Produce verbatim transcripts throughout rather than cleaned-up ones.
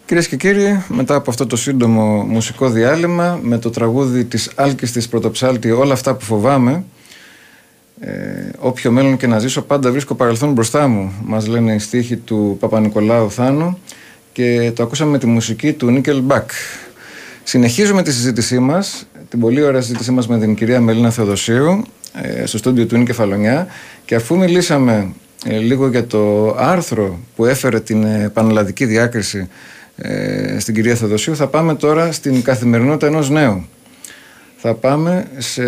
Κυρίες και κύριοι, μετά από αυτό το σύντομο μουσικό διάλειμμα με το τραγούδι της Άλκης της Πρωτοψάλτη «Όλα αυτά που φοβάμαι», ε, όποιο μέλλον και να ζήσω πάντα βρίσκω παρελθόν μπροστά μου, μας λένε οι στίχοι του Παπα-Νικολάου Θάνου, και το ακούσαμε με τη μουσική του Nickelback. Συνεχίζουμε τη συζήτησή μας, την πολύ ωραία συζήτησή μας με την κυρία Μελίνα Θεοδοσίου, ε, στο στούντιο του Κεφαλονιά, και αφού μιλήσαμε ε, λίγο για το άρθρο που έφερε την ε, πανελλαδική διάκριση ε, στην κυρία Θεοδοσίου, θα πάμε τώρα στην καθημερινότητα ενός νέου. Θα πάμε σε,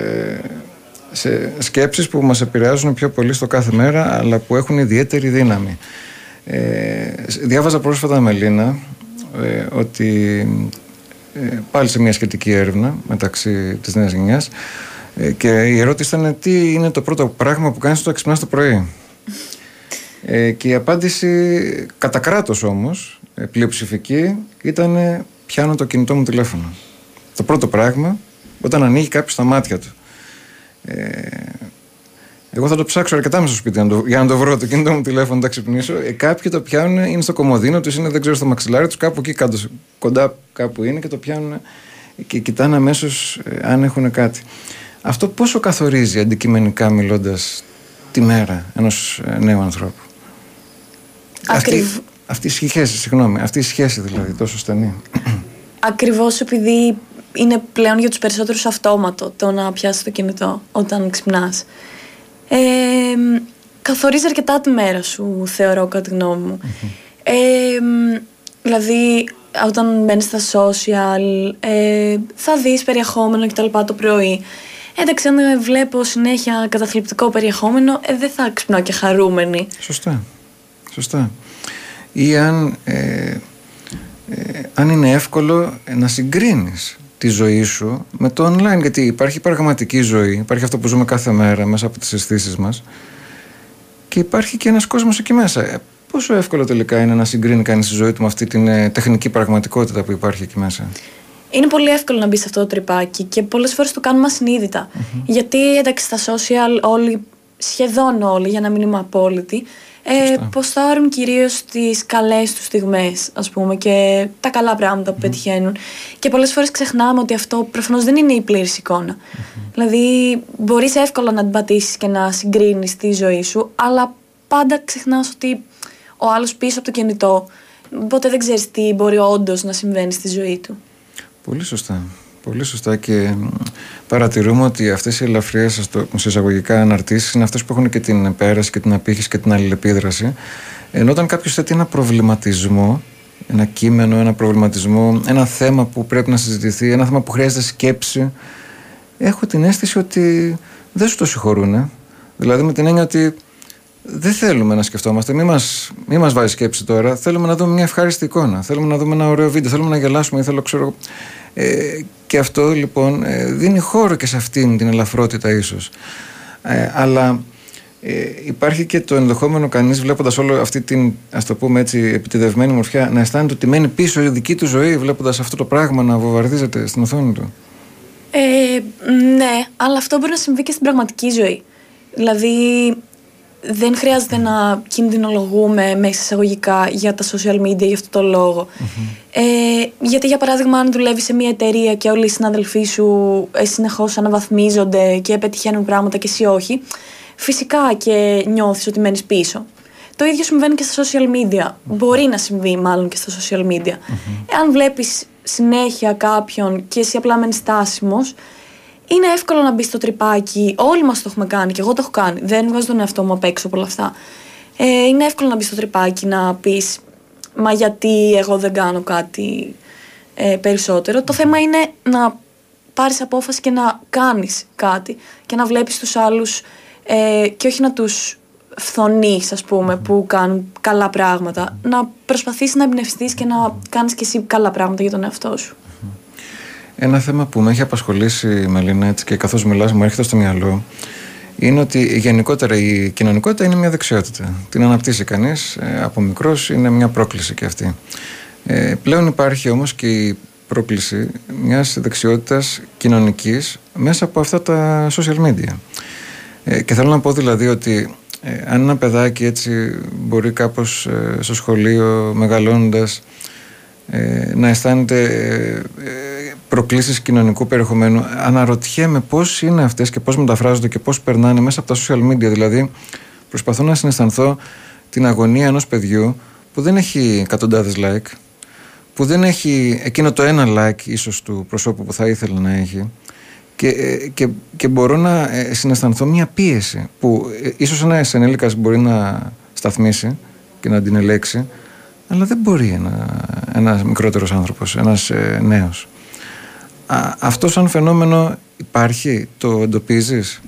σε σκέψεις που μας επηρεάζουν πιο πολύ στο κάθε μέρα, αλλά που έχουν ιδιαίτερη δύναμη. Ε, διάβαζα πρόσφατα, Μελίνα, ε, ότι ε, πάλι σε μια σχετική έρευνα μεταξύ της νέας γενιάς, ε, και η ερώτηση ήταν τι είναι το πρώτο πράγμα που κάνεις όταν ξυπνάς το πρωί. Ε, και η απάντηση, κατά κράτος όμως, ε, πλειοψηφική, ήταν πιάνω το κινητό μου τηλέφωνο. Το πρώτο πράγμα όταν ανοίγει κάποιος τα μάτια του. ε, Εγώ θα το ψάξω αρκετά μέσα στο σπίτι για να το, για να το βρω το κινητό μου τηλέφωνο, να τα ξυπνήσω. Ε, κάποιοι το πιάνουν, είναι στο κομμωδίνο τους, είναι δεν ξέρω στο μαξιλάρι τους, κάπου εκεί κάτω, κοντά κάπου είναι, και το πιάνουν και κοιτάνε αμέσως ε, αν έχουν κάτι. Αυτό πόσο καθορίζει αντικειμενικά μιλώντας τη μέρα ενός ε, νέου ανθρώπου? Ακριβ... Αυτή, αυτή η σχέση, συγγνώμη, αυτή η σχέση δηλαδή τόσο στενή. Ακριβώς επειδή είναι πλέον για τους περισσότερους αυτόματο το να πιάσεις το κινητό όταν ξυπνάς. Ε, καθορίζει αρκετά τη μέρα σου, θεωρώ, κατά τη γνώμη μου. Mm-hmm. ε, Δηλαδή όταν μπαίνεις στα social, ε, θα δεις περιεχόμενο κτλ. Το πρωί. Εντάξει, αν βλέπω συνέχεια καταθλιπτικό περιεχόμενο, ε, δεν θα ξυπνάω και χαρούμενη. Σωστά, σωστά. Ή αν, ε, ε, αν είναι εύκολο να συγκρίνεις τη ζωή σου με το online, γιατί υπάρχει πραγματική ζωή, υπάρχει αυτό που ζούμε κάθε μέρα μέσα από τις αισθήσεις μας, και υπάρχει και ένας κόσμος εκεί μέσα. Πόσο εύκολο τελικά είναι να συγκρίνει κανείς τη ζωή του με αυτή την ε, τεχνική πραγματικότητα που υπάρχει εκεί μέσα? Είναι πολύ εύκολο να μπει σε αυτό το τρυπάκι και πολλές φορές το κάνουμε ασυνείδητα. Mm-hmm. Γιατί εντάξει, στα social όλοι, σχεδόν όλοι, για να μην είμαι απόλυτη, Ε, ποστάρουν κυρίως τις καλές τους στιγμές, ας πούμε, και τα καλά πράγματα που mm. πετυχαίνουν. Και πολλές φορές ξεχνάμε ότι αυτό προφανώς δεν είναι η πλήρης εικόνα. Mm-hmm. Δηλαδή μπορείς εύκολα να την πατήσεις και να συγκρίνεις τη ζωή σου, αλλά πάντα ξεχνάς ότι ο άλλος πίσω από το κινητό, οπότε δεν ξέρεις τι μπορεί όντως να συμβαίνει στη ζωή του. Πολύ σωστά. Πολύ σωστά, και παρατηρούμε ότι αυτές οι ελαφριές εισαγωγικά αναρτήσεις είναι αυτές που έχουν και την πέραση και την απήχηση και την αλληλεπίδραση. Ενώ όταν κάποιος θέτει ένα προβληματισμό, ένα κείμενο, ένα προβληματισμό, ένα θέμα που πρέπει να συζητηθεί, ένα θέμα που χρειάζεται σκέψη, έχω την αίσθηση ότι δεν σου το συγχωρούν. Δηλαδή με την έννοια ότι δεν θέλουμε να σκεφτόμαστε, μη μας, μη μας βάζει σκέψη τώρα, θέλουμε να δούμε μια ευχάριστη εικόνα, θέλουμε να δούμε ένα ωραίο βίντεο, θέλουμε να γελάσουμε ή θέλω, ξέρω. Ε, και αυτό λοιπόν ε, δίνει χώρο και σε αυτήν την ελαφρότητα ίσως, ε, αλλά ε, υπάρχει και το ενδεχόμενο κανείς, βλέποντας όλη αυτή την, ας το πούμε έτσι, επιτεδευμένη μορφιά, να αισθάνεται ότι μένει πίσω η δική του ζωή, βλέποντας αυτό το πράγμα να βομβαρδίζεται στην οθόνη του. ε, Ναι, αλλά αυτό μπορεί να συμβεί και στην πραγματική ζωή. Δηλαδή δεν χρειάζεται να κινδυνολογούμε μέσα εισαγωγικά για τα social media για αυτό το λόγο. Mm-hmm. Ε, γιατί για παράδειγμα αν δουλεύεις σε μια εταιρεία και όλοι οι συναδελφοί σου ε, συνεχώς αναβαθμίζονται και πετυχαίνουν πράγματα και εσύ όχι, φυσικά και νιώθεις ότι μένεις πίσω. Το ίδιο συμβαίνει και στα social media. Mm-hmm. Μπορεί να συμβεί μάλλον και στα social media. Mm-hmm. Εάν βλέπεις συνέχεια κάποιον και εσύ απλά μένεις στάσιμος, είναι εύκολο να μπει στο τρυπάκι. Όλοι μας το έχουμε κάνει και εγώ το έχω κάνει. Δεν βγάζω τον εαυτό μου απ' έξω από όλα αυτά. Ε, είναι εύκολο να μπει στο τρυπάκι, να πεις μα γιατί εγώ δεν κάνω κάτι ε, περισσότερο. Το θέμα είναι να πάρεις απόφαση και να κάνεις κάτι και να βλέπεις τους άλλους ε, και όχι να τους φθονείς, ας πούμε, που κάνουν καλά πράγματα. Να προσπαθήσεις να εμπνευστείς και να κάνεις και εσύ καλά πράγματα για τον εαυτό σου. Ένα θέμα που με έχει απασχολήσει, Μελίνα, έτσι, και καθώς μιλάς μου έρχεται στο μυαλό, είναι ότι γενικότερα η κοινωνικότητα είναι μια δεξιότητα. Την αναπτύσσει κανείς ε, από μικρός, είναι μια πρόκληση και αυτή. Ε, πλέον υπάρχει όμως και η πρόκληση μιας δεξιότητας κοινωνικής μέσα από αυτά τα social media. Ε, και θέλω να πω δηλαδή ότι ε, αν ένα παιδάκι έτσι μπορεί κάπως ε, στο σχολείο μεγαλώνοντας ε, να αισθάνεται ε, προκλήσεις κοινωνικού περιεχομένου. Αναρωτιέμαι πώς είναι αυτές και πώς μεταφράζονται και πώς περνάνε μέσα από τα social media. Δηλαδή προσπαθώ να συναισθανθώ την αγωνία ενός παιδιού που δεν έχει εκατοντάδες like, που δεν έχει εκείνο το ένα like ίσως του προσώπου που θα ήθελε να έχει, και, και, και μπορώ να συναισθανθώ μια πίεση που ίσως ένας ενήλικας μπορεί να σταθμίσει και να την ελέξει, αλλά δεν μπορεί ένα, ένας μικρότερος άνθρωπος, ένας ε, νέος. Α, αυτό σαν φαινόμενο υπάρχει, το εντοπίζεις?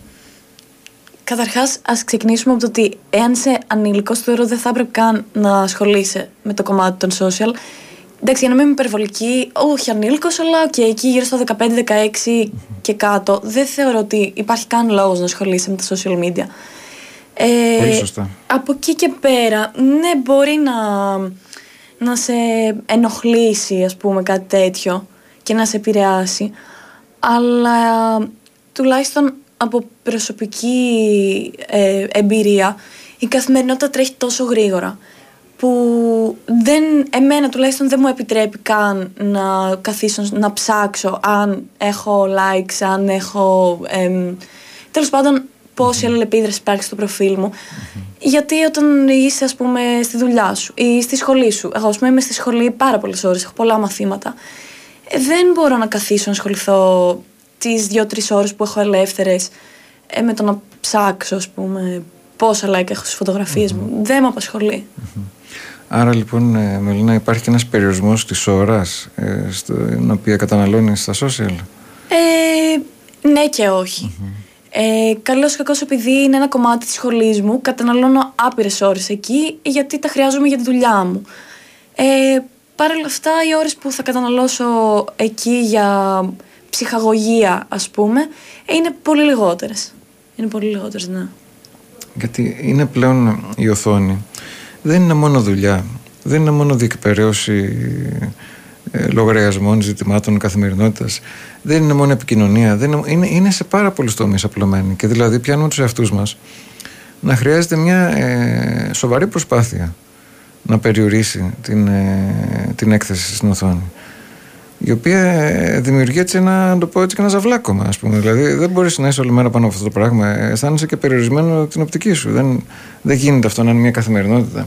Καταρχάς, ας ξεκινήσουμε από το ότι εάν είσαι ανήλικος, θεωρώ δεν θα έπρεπε καν να ασχολείσαι με το κομμάτι των social. Εντάξει, για να μην είμαι υπερβολική, όχι ανήλικος, αλλά okay, εκεί γύρω στα δεκαπέντε δεκαέξι και κάτω, δεν θεωρώ ότι υπάρχει καν λόγος να ασχολείσαι με τα social media. Ε, Πολύ σωστά. Από εκεί και πέρα, ναι, μπορεί να, να σε ενοχλήσει, ας πούμε, κάτι τέτοιο και να σε επηρεάσει, αλλά τουλάχιστον από προσωπική ε, εμπειρία, η καθημερινότητα τρέχει τόσο γρήγορα που δεν, εμένα τουλάχιστον δεν μου επιτρέπει καν να καθίσω να ψάξω αν έχω likes, αν έχω εμ, τέλος πάντων πόση αλληλεπίδραση υπάρχει στο προφίλ μου. Mm-hmm. Γιατί όταν είσαι, ας πούμε, στη δουλειά σου ή στη σχολή σου, εγώ, ας πούμε, είμαι στη σχολή πάρα πολλές ώρες, έχω πολλά μαθήματα, ε, δεν μπορώ να καθίσω να ασχοληθώ τις δύο-τρεις ώρες που έχω ελεύθερες ε, με το να ψάξω, ας πούμε, πόσα like έχω στις φωτογραφίες mm-hmm. μου. Δεν με απασχολεί. Mm-hmm. Άρα λοιπόν, ε, Μελίνα, υπάρχει και ένας περιορισμός της ώρας ε, στην οποία καταναλώνεις τα social? Ε, ναι και όχι. Mm-hmm. Ε, καλώς ή κακώς, επειδή είναι ένα κομμάτι της σχολής μου, καταναλώνω άπειρες ώρες εκεί, γιατί τα χρειάζομαι για τη δουλειά μου. Ε, Παρ' όλα αυτά, οι ώρες που θα καταναλώσω εκεί για ψυχαγωγία, ας πούμε, είναι πολύ λιγότερες. Είναι πολύ λιγότερες, ναι. Γιατί είναι πλέον η οθόνη. Δεν είναι μόνο δουλειά. Δεν είναι μόνο διεκπαιρέωση ε, λογαριασμών, ζητημάτων καθημερινότητας. Δεν είναι μόνο επικοινωνία. Δεν είναι, είναι, είναι σε πάρα πολλούς τομείς απλωμένη. Και δηλαδή πιάνουμε τους εαυτούς μας να χρειάζεται μια ε, σοβαρή προσπάθεια να περιορίσει την, ε, την έκθεση στην οθόνη, η οποία ε, δημιουργεί έτσι ένα, να το πω έτσι, και ένα ζαβλάκωμα, ας πούμε. Δηλαδή δεν μπορείς να είσαι όλη μέρα πάνω από αυτό το πράγμα. Αισθάνεσαι και περιορισμένο την οπτική σου. Δεν, δεν γίνεται αυτό να είναι μια καθημερινότητα.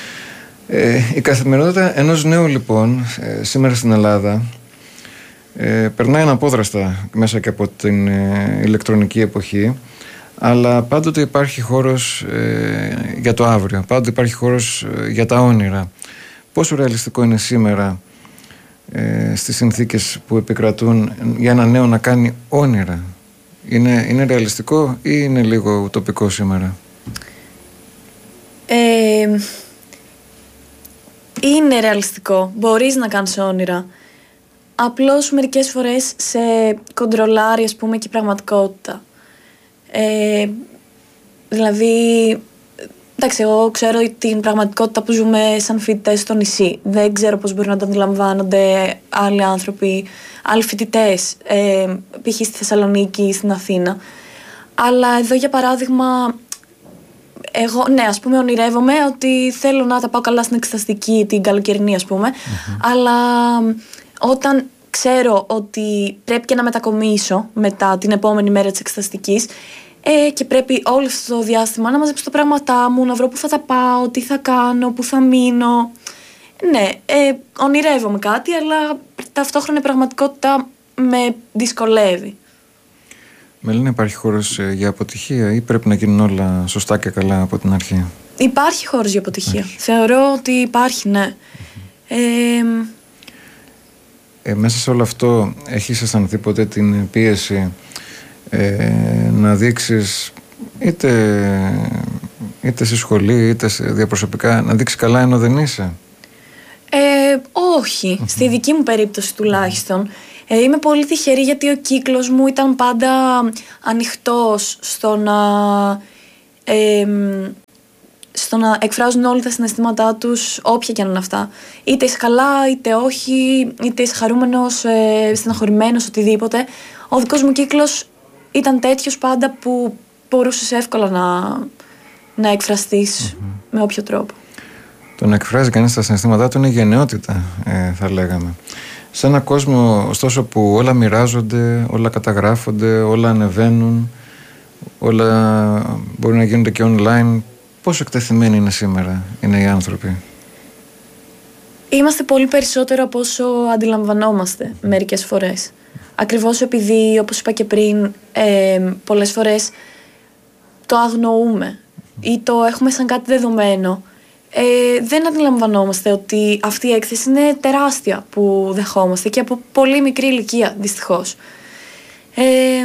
Ε, η καθημερινότητα ενός νέου, λοιπόν, ε, σήμερα στην Ελλάδα ε, περνάει αναπόδραστα μέσα και από την ε, ηλεκτρονική εποχή, αλλά πάντοτε υπάρχει χώρος ε, για το αύριο, πάντοτε υπάρχει χώρος ε, για τα όνειρα. Πόσο ρεαλιστικό είναι σήμερα ε, στις συνθήκες που επικρατούν για ένα νέο να κάνει όνειρα? Είναι, είναι ρεαλιστικό ή είναι λίγο ουτοπικό σήμερα? Ε, είναι ρεαλιστικό. Μπορείς να κάνεις όνειρα. Απλώς μερικές φορές σε κοντρολάρει, ας πούμε, και η πραγματικότητα. Ε, δηλαδή, εντάξει, εγώ ξέρω την πραγματικότητα που ζούμε σαν φοιτητές στο νησί. Δεν ξέρω πώς μπορεί να το αντιλαμβάνονται άλλοι άνθρωποι, άλλοι φοιτητές, ε, π.χ. στη Θεσσαλονίκη ή στην Αθήνα. Αλλά εδώ, για παράδειγμα, εγώ, ναι, ας πούμε, ονειρεύομαι ότι θέλω να τα πάω καλά στην εξεταστική, την καλοκαιρινή, ας πούμε, mm-hmm. αλλά όταν ξέρω ότι πρέπει και να μετακομίσω μετά την επόμενη μέρα της εξεταστικής ε, και πρέπει όλο αυτό το διάστημα να μαζέψω τα πράγματά μου, να βρω πού θα τα πάω, τι θα κάνω, πού θα μείνω. Ναι, ε, ονειρεύομαι κάτι, αλλά ταυτόχρονα η πραγματικότητα με δυσκολεύει. Μελίνα, υπάρχει χώρος ε, για αποτυχία ή πρέπει να γίνουν όλα σωστά και καλά από την αρχή? Υπάρχει χώρος για αποτυχία. Έχει. Θεωρώ ότι υπάρχει, ναι. Mm-hmm. Ε, Ε, μέσα σε όλο αυτό έχεις αισθανθεί ποτέ την πίεση ε, να δείξεις είτε, είτε στη σχολή είτε σε διαπροσωπικά, να δείξεις καλά ενώ δεν είσαι? Ε, όχι, mm-hmm. στη δική μου περίπτωση τουλάχιστον. Ε, είμαι πολύ τυχερή γιατί ο κύκλος μου ήταν πάντα ανοιχτός στο να... Ε, στο να εκφράζουν όλοι τα συναισθήματά τους, όποια και αν είναι αυτά. Είτε είσαι καλά, είτε όχι, είτε είσαι χαρούμενος, ε, στεναχωρημένος, οτιδήποτε. Ο δικός μου κύκλος ήταν τέτοιος πάντα που μπορούσες εύκολα να, να εκφραστείς mm-hmm. με όποιο τρόπο. Το να εκφράζει κανείς τα συναισθήματά του είναι γενναιότητα, ε, θα λέγαμε. Σε ένα κόσμο, ωστόσο, που όλα μοιράζονται, όλα καταγράφονται, όλα ανεβαίνουν, όλα μπορεί να γίνονται και online, πόσο εκτεθειμένοι είναι σήμερα είναι οι άνθρωποι? Είμαστε πολύ περισσότερο από όσο αντιλαμβανόμαστε μερικές φορές. Ακριβώς επειδή, όπως είπα και πριν, ε, πολλές φορές το αγνοούμε ή το έχουμε σαν κάτι δεδομένο. Ε, δεν αντιλαμβανόμαστε ότι αυτή η έκθεση είναι τεράστια που δεχόμαστε και από πολύ μικρή ηλικία, δυστυχώς. Ε,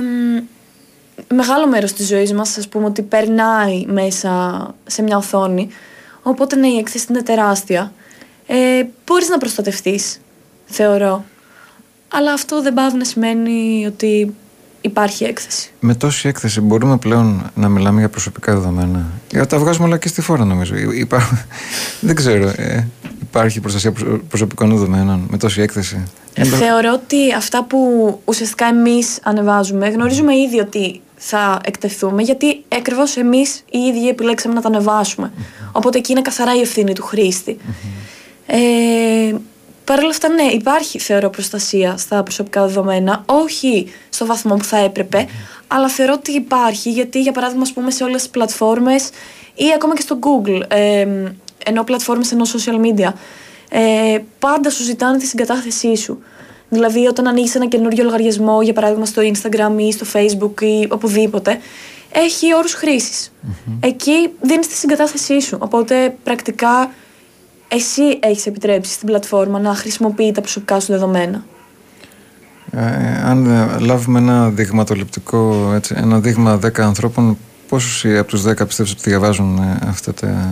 μεγάλο μέρος της ζωής μας, ας πούμε, ότι περνάει μέσα σε μια οθόνη, οπότε ναι, η έκθεση είναι τεράστια. Ε, μπορείς να προστατευτείς, θεωρώ, αλλά αυτό δεν πάβει να σημαίνει ότι υπάρχει έκθεση. Με τόση έκθεση μπορούμε πλέον να μιλάμε για προσωπικά δεδομένα? Για τα βγάζουμε όλα και στη φόρα, νομίζω. Υπά... δεν ξέρω, ε, υπάρχει προστασία προσωπικών δεδομένων με τόση έκθεση? Θεωρώ ότι αυτά που ουσιαστικά εμείς ανεβάζουμε, γνωρίζουμε ήδη ότι θα εκτεθούμε, γιατί ακριβώς εμείς οι ίδιοι επιλέξαμε να τα ανεβάσουμε. Mm-hmm. Οπότε εκεί είναι καθαρά η ευθύνη του χρήστη. Mm-hmm. Ε, Παρ' όλα αυτά, ναι, υπάρχει, θεωρώ, προστασία στα προσωπικά δεδομένα, όχι στο βαθμό που θα έπρεπε, mm-hmm. αλλά θεωρώ ότι υπάρχει, γιατί, για παράδειγμα, ας πούμε, σε όλες τις πλατφόρμες ή ακόμα και στο Google, ε, ενώ πλατφόρμες ενώ social media, ε, πάντα σου ζητάνε τη συγκατάθεσή σου. Δηλαδή, όταν ανοίγεις ένα καινούριο λογαριασμό, για παράδειγμα στο Instagram ή στο Facebook ή οπουδήποτε, έχει όρους χρήσης. Mm-hmm. Εκεί δίνεις τη συγκατάθεσή σου. Οπότε, πρακτικά, εσύ έχεις επιτρέψει στην πλατφόρμα να χρησιμοποιεί τα προσωπικά σου δεδομένα. Ε, αν λάβουμε ένα δειγματοληπτικό, έτσι, ένα δείγμα δέκα ανθρώπων, πόσους από τους δέκα πιστεύεις ότι διαβάζουν ε, αυτά, τα,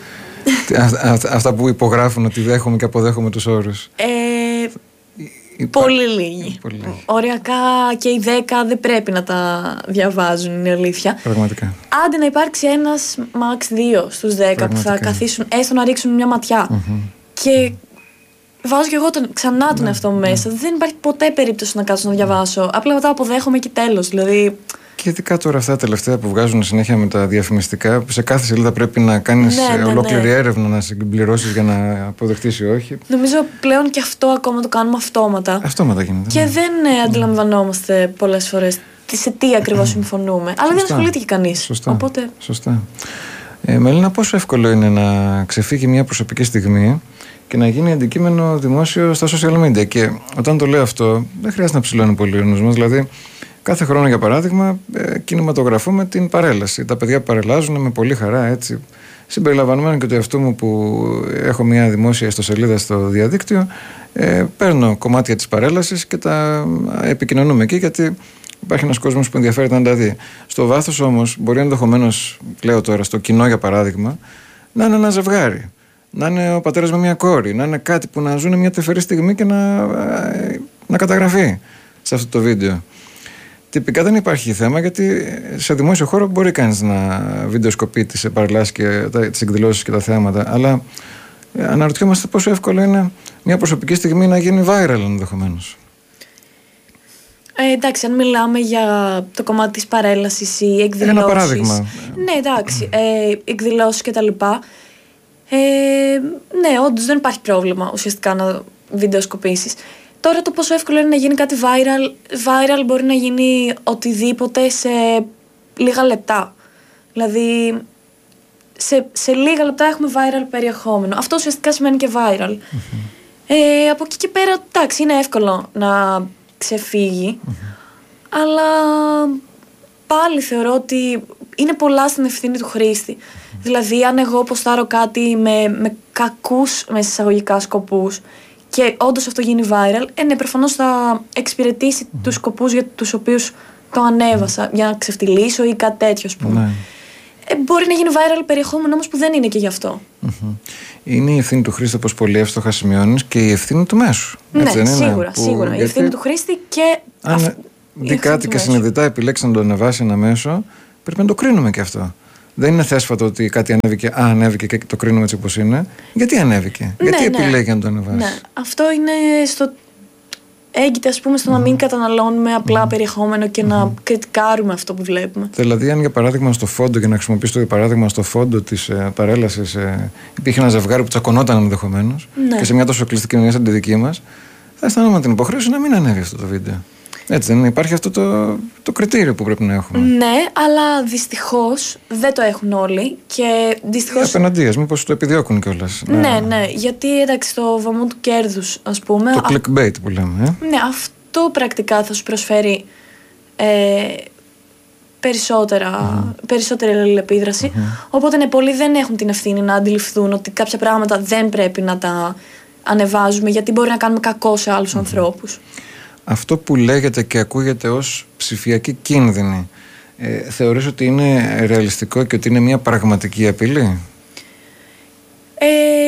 α, α, αυτά που υπογράφουν ότι δέχομαι και αποδέχομαι τους όρους? Ε, Υπά... Πολύ λίγοι. Πολύ λίγοι. Οριακά και οι δέκα δεν πρέπει να τα διαβάζουν, είναι αλήθεια. Πραγματικά. Άντε να υπάρξει ένας, max δύο στους δέκα Πραγματικά. Που θα καθίσουν έστω να ρίξουν μια ματιά. Mm-hmm. Και βάζω και εγώ τον, ξανά τον ναι, εαυτό μου μέσα. Ναι. Δεν υπάρχει ποτέ περίπτωση να κάτσω να διαβάσω. Απλά μετά αποδέχομαι και τέλος. Δηλαδή... Και ειδικά τώρα αυτά τα τελευταία που βγάζουν συνέχεια με τα διαφημιστικά, σε κάθε σελίδα πρέπει να κάνεις ναι, ναι, ολόκληρη ναι. έρευνα, να συμπληρώσεις για να αποδεχτείς ή όχι. Νομίζω πλέον και αυτό ακόμα το κάνουμε αυτόματα. Αυτόματα γίνεται. Και ναι. δεν ε, αντιλαμβανόμαστε πολλές φορές σε τι ακριβώς συμφωνούμε. Αλλά δεν ασχολείται και κανείς. Σωστά. Οπότε... Σωστά. Ε, Μελίνα, πόσο εύκολο είναι να ξεφύγει μια προσωπική στιγμή και να γίνει αντικείμενο δημόσιο στα social media? Και όταν το λέω αυτό, δεν χρειάζεται να ψηλώνει πολύ ο νους μας. Δηλαδή, κάθε χρόνο, για παράδειγμα, ε, κινηματογραφούμε την παρέλαση. Τα παιδιά παρελάζουν με πολύ χαρά, έτσι. Συμπεριλαμβανομένου και του εαυτού μου που έχω μια δημόσια ιστοσελίδα στο διαδίκτυο, ε, παίρνω κομμάτια της παρέλασης και τα επικοινωνούμε εκεί, γιατί υπάρχει ένας κόσμος που ενδιαφέρεται να τα δει. Στο βάθος όμως, μπορεί ενδεχομένως, λέω τώρα, στο κοινό για παράδειγμα, να είναι ένα ζευγάρι. Να είναι ο πατέρας με μια κόρη. Να είναι κάτι που να ζουν μια τεφερή στιγμή και να, να καταγραφεί σε αυτό το βίντεο. Τυπικά δεν υπάρχει θέμα, γιατί σε δημόσιο χώρο μπορεί κανείς να βιντεοσκοπεί τις παρελάσεις και τις εκδηλώσεις και τα θέματα, αλλά αναρωτιόμαστε πόσο εύκολο είναι μια προσωπική στιγμή να γίνει viral ενδεχομένως. Ε, εντάξει, αν μιλάμε για το κομμάτι της παρέλασης ή εκδηλώσεις. Ένα παράδειγμα. Ναι, εντάξει, ε, εκδηλώσεις και τα λοιπά. Ε, ναι, όντως δεν υπάρχει πρόβλημα ουσιαστικά να βιντεοσκοπήσεις. Τώρα το πόσο εύκολο είναι να γίνει κάτι viral, viral μπορεί να γίνει οτιδήποτε σε λίγα λεπτά. Δηλαδή, σε, σε λίγα λεπτά έχουμε viral περιεχόμενο. Αυτό ουσιαστικά σημαίνει και viral. Mm-hmm. Ε, από εκεί και πέρα, εντάξει, είναι εύκολο να ξεφύγει, mm-hmm. αλλά πάλι θεωρώ ότι είναι πολλά στην ευθύνη του χρήστη. Mm-hmm. Δηλαδή, αν εγώ ποστάρω κάτι με, με κακούς μέσα εισαγωγικά σκοπούς και όντως αυτό γίνει viral, ε, ναι, προφανώς θα εξυπηρετήσει mm. τους σκοπούς για τους οποίους το ανέβασα, mm. για να ξεφτυλίσω ή κάτι τέτοιο, ας πούμε. Ναι. Ε, μπορεί να γίνει viral περιεχόμενο όμως που δεν είναι και γι' αυτό. Mm-hmm. Είναι η ευθύνη του χρήστη, όπως πολύ εύστοχα σημειώνεις, και η ευθύνη του μέσου. Ναι, έτσι, δεν σίγουρα, είναι, που... σίγουρα. Γιατί... Η ευθύνη του χρήστη και. Αν αυ... δει κάτι και συνειδητά επιλέξει να το ανεβάσει ένα μέσο, πρέπει να το κρίνουμε και αυτό. Δεν είναι θέσφατο ότι κάτι ανέβηκε, α, ανέβηκε και το κρίνουμε έτσι όπως είναι. Γιατί ανέβηκε, ναι, γιατί ναι. επιλέγει να το ανεβάσει. Ναι. Αυτό είναι στο έγκυται, ας πούμε, στο mm. να μην καταναλώνουμε απλά mm. περιεχόμενο και mm. να κριτικάρουμε αυτό που βλέπουμε. Δηλαδή, αν για παράδειγμα στο φόντο, για να χρησιμοποιήσω το παράδειγμα στο φόντο της ε, παρέλασης, ε, υπήρχε ένα ζευγάρι που τσακωνόταν ενδεχομένως, ναι. και σε μια τόσο κλειστή κοινωνία σαν τη δική μας, θα αισθάνομαι την υποχρέωση να μην ανέβει αυτό το βίντεο. Έτσι δεν υπάρχει αυτό το, το κριτήριο που πρέπει να έχουμε? Ναι, αλλά δυστυχώς δεν το έχουν όλοι. Και δυστυχώς. Απέναντίας, μήπως το επιδιώκουν κιόλας? Ναι, ναι, ναι, γιατί εντάξει, το βωμό του κέρδους, ας πούμε. Το clickbait που λέμε. Ε? Ναι, αυτό πρακτικά θα σου προσφέρει ε, περισσότερα, mm. περισσότερη αλληλεπίδραση. Mm-hmm. Οπότε ναι, πολλοί δεν έχουν την ευθύνη να αντιληφθούν ότι κάποια πράγματα δεν πρέπει να τα ανεβάζουμε, γιατί μπορεί να κάνουμε κακό σε άλλους mm-hmm. ανθρώπους. Αυτό που λέγεται και ακούγεται ως ψηφιακή κίνδυνη, ε, θεωρείς ότι είναι ρεαλιστικό και ότι είναι μια πραγματική απειλή? Ε,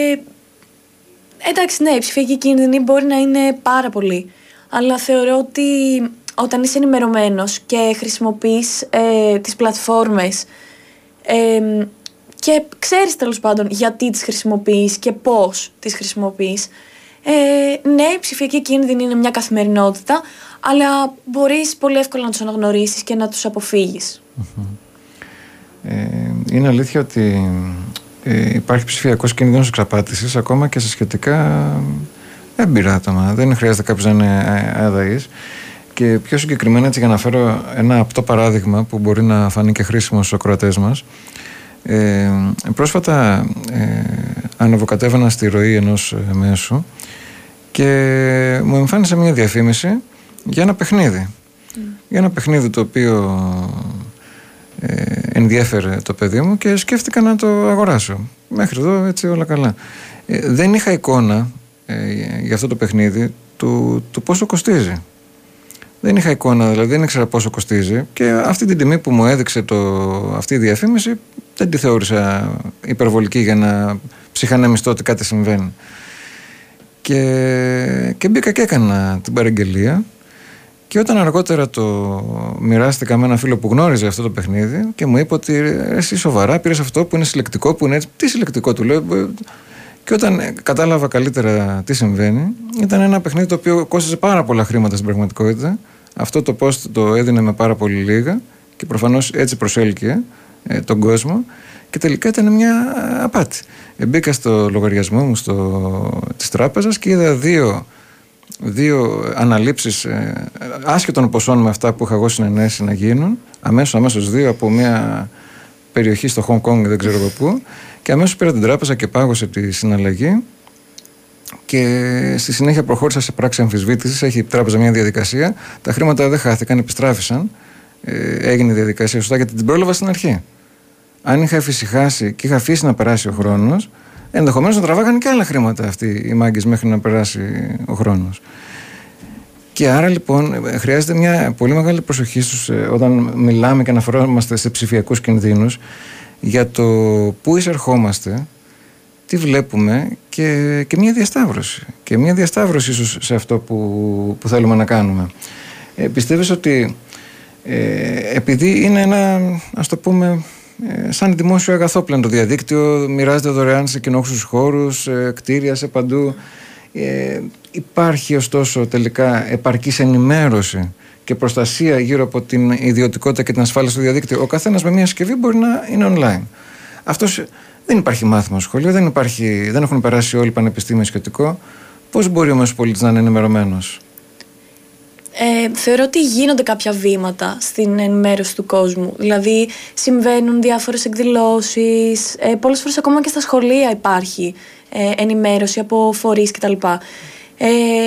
εντάξει, ναι, η ψηφιακή κίνδυνη μπορεί να είναι πάρα πολύ. Αλλά θεωρώ ότι όταν είσαι ενημερωμένος και χρησιμοποιείς ε, τις πλατφόρμες ε, και ξέρεις τέλος πάντων γιατί τις χρησιμοποιείς και πώς τις χρησιμοποιείς, Ε, ναι, η ψηφιακή κίνδυνη είναι μια καθημερινότητα, αλλά μπορείς πολύ εύκολα να τους αναγνωρίσεις και να τους αποφύγεις. Mm-hmm. Ε, είναι αλήθεια ότι ε, υπάρχει ψηφιακός κίνδυνος εξαπάτησης ακόμα και σε σχετικά έμπειρα άτομα. Δεν χρειάζεται κάποιος να είναι αδαής. Και πιο συγκεκριμένα, έτσι, για να φέρω ένα απτό παράδειγμα που μπορεί να φανεί και χρήσιμο στους ακροατές μας. Ε, πρόσφατα ε, ανεβοκατέβαινα στη ροή ενός ε, μέσου και μου εμφάνισε μια διαφήμιση για ένα παιχνίδι. Mm. Για ένα παιχνίδι το οποίο ε, ενδιέφερε το παιδί μου και σκέφτηκα να το αγοράσω. Μέχρι εδώ έτσι όλα καλά. Ε, δεν είχα εικόνα ε, για αυτό το παιχνίδι του, του πόσο κοστίζει. Δεν είχα εικόνα, δηλαδή δεν ήξερα πόσο κοστίζει, και αυτή την τιμή που μου έδειξε το, αυτή η διαφήμιση δεν τη θεώρησα υπερβολική για να ψυχανεμιστώ ότι κάτι συμβαίνει. Και, και μπήκα και έκανα την παραγγελία, και όταν αργότερα το μοιράστηκα με ένα φίλο που γνώριζε αυτό το παιχνίδι και μου είπε ότι εσύ σοβαρά πήρες αυτό που είναι συλλεκτικό, που είναι έτσι? Τι συλλεκτικό, του λέω. Και όταν κατάλαβα καλύτερα τι συμβαίνει, ήταν ένα παιχνίδι το οποίο κόστιζε πάρα πολλά χρήματα στην πραγματικότητα. Αυτό το post το έδινε με πάρα πολύ λίγα και προφανώς έτσι προσέλκυε ε, τον κόσμο, και τελικά ήταν μια απάτη. Ε, μπήκα στο λογαριασμό μου στο, της τράπεζας και είδα δύο, δύο αναλήψεις ε, άσχετων ποσών με αυτά που είχα εγώ συνενέσει να γίνουν, αμέσως, αμέσως δύο, από μια περιοχή στο Hong Kong, δεν ξέρω από πού, και αμέσως πήρα την τράπεζα και πάγωσε τη συναλλαγή, και στη συνέχεια προχώρησα σε πράξη αμφισβήτησης. Έχει η τράπεζα μια διαδικασία, τα χρήματα δεν χάθηκαν, επιστράφησαν, ε, έγινε η διαδικασία σωστά, γιατί την πρόλαβα στην αρχή. Αν είχα εφησυχάσει και είχα αφήσει να περάσει ο χρόνος, ενδεχομένως να τραβάγανε και άλλα χρήματα αυτοί οι μάγκες μέχρι να περάσει ο χρόνος. Και άρα λοιπόν χρειάζεται μια πολύ μεγάλη προσοχή στους, όταν μιλάμε και αναφερόμαστε σε ψηφιακούς κινδύνους, για το πού εισερχόμαστε, τι βλέπουμε, και, και μια διασταύρωση. Και μια διασταύρωση ίσως σε αυτό που, που θέλουμε να κάνουμε. Ε, πιστεύεις ότι ε, επειδή είναι ένα, ας το πούμε, ε, σαν δημόσιο αγαθό πλέον το διαδίκτυο, μοιράζεται δωρεάν σε κοινόχρηστους χώρους, ε, κτίρια, σε παντού, ε, υπάρχει ωστόσο τελικά επαρκής ενημέρωση και προστασία γύρω από την ιδιωτικότητα και την ασφάλεια στο διαδίκτυο? Ο καθένας με μια συσκευή μπορεί να είναι online. Αυτός, δεν υπάρχει μάθημα στο σχολείο, δεν, υπάρχει, δεν έχουν περάσει όλοι πανεπιστήμιο σχετικό. Πώς μπορεί ο μέσος πολίτης να είναι ενημερωμένος? Ε, θεωρώ ότι γίνονται κάποια βήματα στην ενημέρωση του κόσμου. Δηλαδή συμβαίνουν διάφορες εκδηλώσεις, ε, πολλές φορές ακόμα και στα σχολεία υπάρχει ε, ενημέρωση από φορείς κτλ. Ε,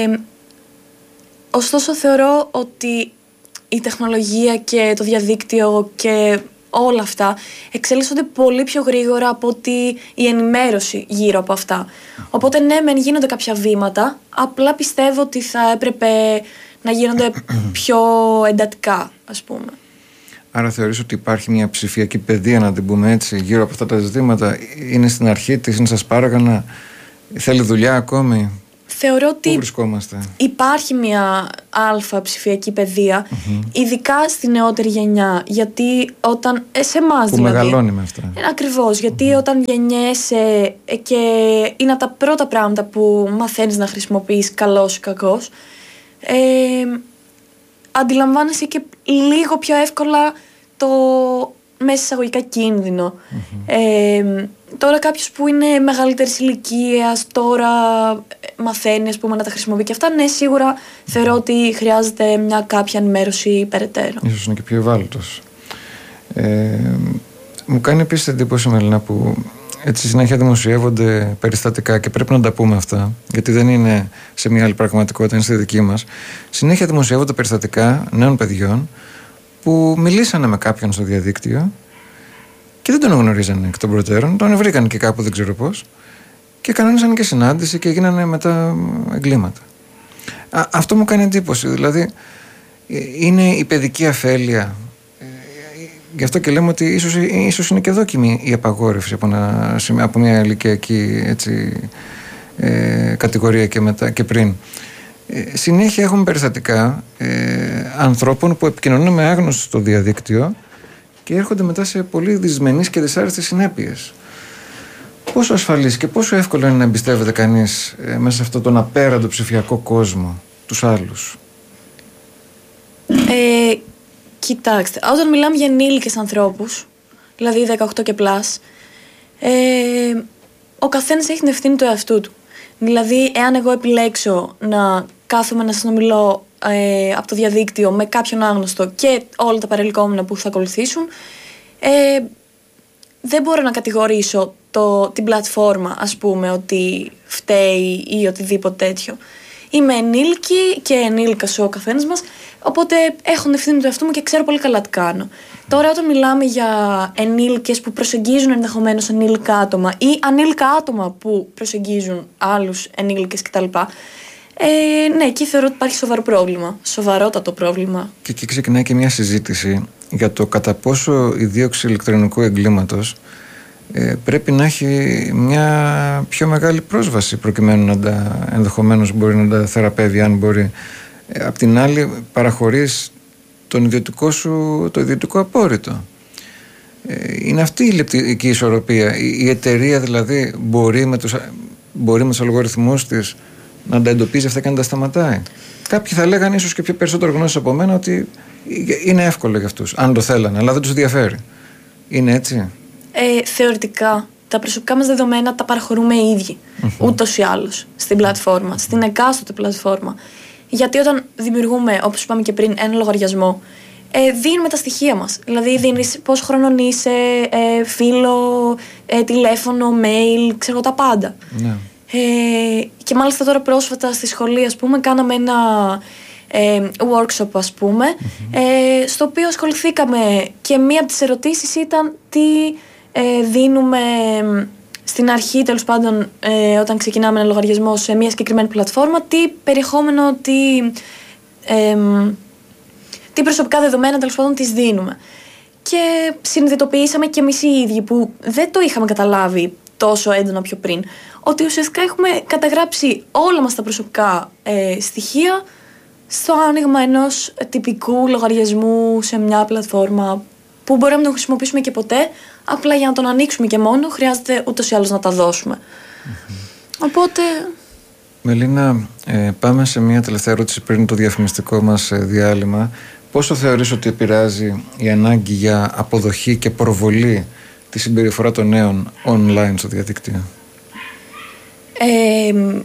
ωστόσο θεωρώ ότι η τεχνολογία και το διαδίκτυο και όλα αυτά εξελίσσονται πολύ πιο γρήγορα από ότι η ενημέρωση γύρω από αυτά. Οπότε ναι, μεν γίνονται κάποια βήματα, απλά πιστεύω ότι θα έπρεπε να γίνονται πιο εντατικά, ας πούμε. Άρα θεωρείς ότι υπάρχει μια ψηφιακή παιδεία, να την πούμε έτσι, γύρω από αυτά τα ζητήματα? Είναι στην αρχή της, είναι στα σπάργανα, θέλει δουλειά ακόμη? Θεωρώ ότι πού βρισκόμαστε? Υπάρχει μια αλφα ψηφιακή παιδεία, mm-hmm. ειδικά στη νεότερη γενιά, γιατί όταν, ε, σε εμάς που δηλαδή, μεγαλώνει με αυτά. Ε, ακριβώς, γιατί mm-hmm. όταν γεννιέσαι ε, και είναι από τα πρώτα πράγματα που μαθαίνεις να χρησιμοποιείς, καλός ή κακός, ε, αντιλαμβάνεσαι και λίγο πιο εύκολα το μέσα εισαγωγικά κίνδυνο. Mm-hmm. Ε, τώρα κάποιος που είναι μεγαλύτερης ηλικίας, τώρα μαθαίνει ας πούμε, να τα χρησιμοποιεί και αυτά, ναι, σίγουρα θεωρώ ότι χρειάζεται μια κάποια ενημέρωση περαιτέρω. Ίσως είναι και πιο ευάλωτος. Ε, μου κάνει επίσης εντύπωση, Μελίνα, που έτσι συνέχεια δημοσιεύονται περιστατικά και πρέπει να τα πούμε αυτά, γιατί δεν είναι σε μια άλλη πραγματικότητα, είναι στη δική μας. Συνέχεια δημοσιεύονται περιστατικά νέων παιδιών που μιλήσανε με κάποιον στο διαδίκτυο και δεν τον γνωρίζανε εκ των προτέρων, τον βρήκαν και κάπου δεν ξέρω πώς και κανόνισαν και συνάντηση και γίνανε μετά εγκλήματα. Α, αυτό μου κάνει εντύπωση, δηλαδή είναι η παιδική αφέλεια. Γι' αυτό και λέμε ότι ίσως, ίσως είναι και δόκιμη η απαγόρευση από, ένα, από μια ηλικιακή έτσι, ε, κατηγορία και, μετά, και πριν. Ε, συνέχεια έχουμε περιστατικά ε, ανθρώπων που επικοινωνούν με άγνωστους στο διαδίκτυο και έρχονται μετά σε πολύ δυσμενείς και δυσάρεστες συνέπειες. Πόσο ασφαλής και πόσο εύκολο είναι να εμπιστεύεται κανείς ε, μέσα σε αυτόν τον απέραντο ψηφιακό κόσμο τους άλλους? Ε, κοιτάξτε, όταν μιλάμε για ενήλικες ανθρώπους, δηλαδή δεκαοκτώ και πλάς, ε, ο καθένας έχει την ευθύνη του εαυτού του. Δηλαδή, εάν εγώ επιλέξω να κάθομαι να συνομιλώ ε, από το διαδίκτυο με κάποιον άγνωστο και όλα τα παρελκόμενα που θα ακολουθήσουν, ε, δεν μπορώ να κατηγορήσω το, την πλατφόρμα, ας πούμε, ότι φταίει ή οτιδήποτε τέτοιο. Είμαι ενήλικη και ενήλικας ο καθένας μας, οπότε έχω την ευθύνη του εαυτού μου και ξέρω πολύ καλά τι κάνω. Τώρα, όταν μιλάμε για ενήλικες που προσεγγίζουν ενδεχομένως ενήλικα άτομα ή ανήλικα άτομα που προσεγγίζουν άλλους ενήλικες κτλ., ε, ναι, εκεί θεωρώ ότι υπάρχει σοβαρό πρόβλημα. Σοβαρότατο πρόβλημα. Και εκεί ξεκινάει και μια συζήτηση για το κατά πόσο η δίωξη ηλεκτρονικού εγκλήματος ε, πρέπει να έχει μια πιο μεγάλη πρόσβαση προκειμένου να τα ενδεχομένως μπορεί να τα θεραπεύει, αν μπορεί. Ε, απ' την άλλη, παραχωρείς τον ιδιωτικό σου, το ιδιωτικό απόρριτο. Ε, είναι αυτή η λεπτική ισορροπία. Η, η εταιρεία δηλαδή μπορεί με τους, μπορεί με τους αλγοριθμούς της να τα εντοπίζει αυτά και να τα σταματάει. Κάποιοι θα λέγανε, ίσως και πιο περισσότερο γνώσεις από μένα, ότι είναι εύκολο για αυτούς, αν το θέλανε, αλλά δεν τους ενδιαφέρει. Είναι έτσι? Ε, θεωρητικά, τα προσωπικά μας δεδομένα τα παραχωρούμε οι ίδιοι, mm-hmm. ούτως ή άλλως, στην πλατφόρμα, στην εκάστοτε πλατφόρμα. Γιατί όταν δημιουργούμε, όπως είπαμε και πριν, ένα λογαριασμό, ε, δίνουμε τα στοιχεία μας. Δηλαδή, δίνεις πόσο χρονών είσαι, ε, φίλο, ε, τηλέφωνο, mail, ξέρω τα πάντα. Ναι. Ε, και μάλιστα τώρα πρόσφατα στη σχολή, ας πούμε, κάναμε ένα ε, workshop, ας πούμε, mm-hmm. ε, στο οποίο ασχοληθήκαμε και μία από τις ερωτήσεις ήταν τι ε, δίνουμε στην αρχή, τέλος πάντων, ε, όταν ξεκινάμε ένα λογαριασμό σε μία συγκεκριμένη πλατφόρμα, τι περιεχόμενο, τι, ε, τι προσωπικά δεδομένα, τέλος πάντων, τις δίνουμε. Και συνειδητοποιήσαμε και εμείς οι ίδιοι που δεν το είχαμε καταλάβει τόσο έντονα πιο πριν, ότι ουσιαστικά έχουμε καταγράψει όλα μας τα προσωπικά ε, στοιχεία στο άνοιγμα ενός τυπικού λογαριασμού σε μια πλατφόρμα που μπορούμε να τον χρησιμοποιήσουμε και ποτέ, απλά για να τον ανοίξουμε και μόνο χρειάζεται ούτως ή άλλως να τα δώσουμε. Mm-hmm. Οπότε... Μελίνα, ε, πάμε σε μια τελευταία ερώτηση πριν το διαφημιστικό μας διάλειμμα. Πόσο θεωρείς ότι επηρεάζει η ανάγκη για αποδοχή και προβολή τη συμπεριφορά των νέων online στο διαδίκτυο? Ε,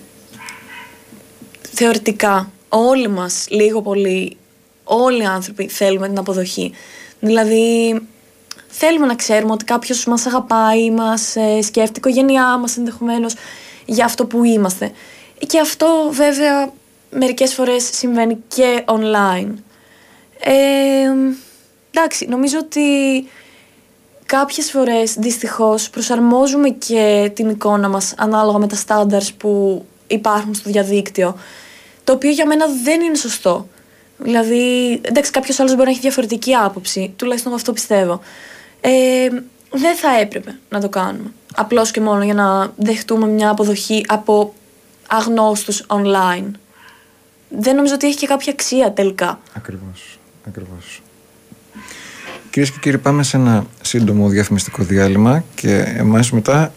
θεωρητικά όλοι μας λίγο πολύ, όλοι οι άνθρωποι θέλουμε την αποδοχή. Δηλαδή θέλουμε να ξέρουμε ότι κάποιος μας αγαπάει, μας ε, σκέφτεται, η οικογένειά μας ενδεχομένως για αυτό που είμαστε. Και αυτό βέβαια μερικές φορές συμβαίνει και online. Ε, εντάξει, νομίζω ότι κάποιες φορές δυστυχώς προσαρμόζουμε και την εικόνα μας ανάλογα με τα standards που υπάρχουν στο διαδίκτυο, το οποίο για μένα δεν είναι σωστό. Δηλαδή, εντάξει, κάποιος άλλος μπορεί να έχει διαφορετική άποψη, τουλάχιστον αυτό πιστεύω. Ε, δεν θα έπρεπε να το κάνουμε. Απλώς και μόνο για να δεχτούμε μια αποδοχή από αγνώστους online. Δεν νομίζω ότι έχει και κάποια αξία τελικά. Ακριβώς, ακριβώς. Κυρίες και κύριοι, πάμε σε ένα σύντομο διαφημιστικό διάλειμμα και εμάς μετά